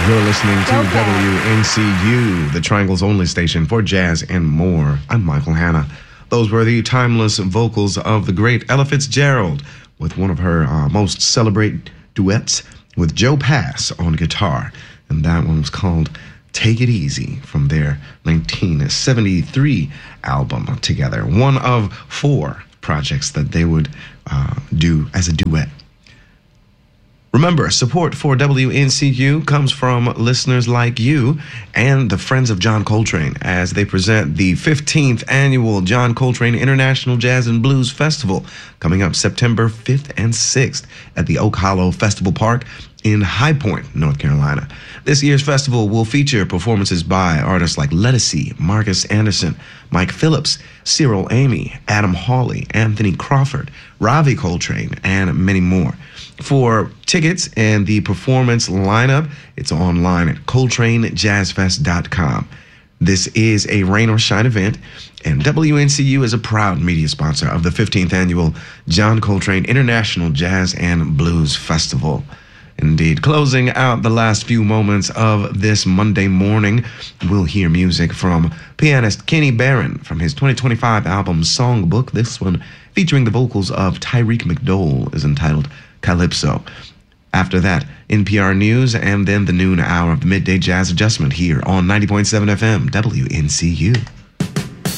You're listening to WNCU, the Triangle's only station for jazz and more. I'm Michael Hanna. Those were the timeless vocals of the great Ella Fitzgerald with one of her most celebrated duets with Joe Pass on guitar. And that one was called Take It Easy from their 1973 album together. One of 4 projects that they would do as a duet. Remember, support for WNCU comes from listeners like you and the Friends of John Coltrane as they present the 15th annual John Coltrane International Jazz and Blues Festival coming up September 5th and 6th at the Oak Hollow Festival Park in High Point, North Carolina. This year's festival will feature performances by artists like Letticy, Marcus Anderson, Mike Phillips, Cyril Amy, Adam Hawley, Anthony Crawford, Ravi Coltrane, and many more. For tickets and the performance lineup, it's online at ColtraneJazzFest.com. This is a rain or shine event, and WNCU is a proud media sponsor of the 15th annual John Coltrane International Jazz and Blues Festival. Indeed, closing out the last few moments of this Monday morning, we'll hear music from pianist Kenny Barron from his 2025 album Songbook. This one, featuring the vocals of Tyreek McDowell, is entitled Calypso. After that, NPR News, and then the noon hour of the Midday Jazz Adjustment here on 90.7 FM WNCU.